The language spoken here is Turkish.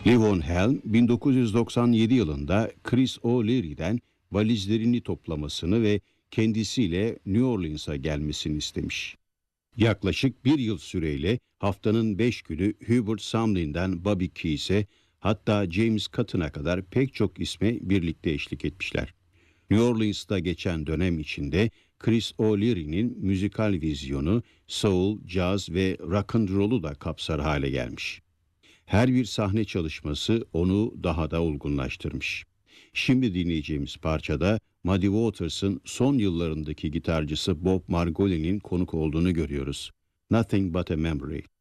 Levon Helm 1997 yılında Chris O'Leary'den valizlerini toplamasını ve kendisiyle New Orleans'a gelmesini istemiş. Yaklaşık bir yıl süreyle haftanın 5 günü Hubert Sumlin'den Bobby Keys'e, hatta James Cotton'a kadar pek çok isme birlikte eşlik etmişler. New Orleans'ta geçen dönem içinde Chris O'Leary'nin müzikal vizyonu soul, caz ve rock and roll'u da kapsar hale gelmiş. Her bir sahne çalışması onu daha da olgunlaştırmış. Şimdi dinleyeceğimiz parçada Muddy Waters'ın son yıllarındaki gitarcısı Bob Margoli'nin konuk olduğunu görüyoruz. Nothing But a Memory.